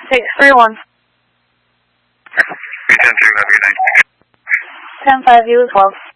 631. 310, have a good night. 10-5, you as well.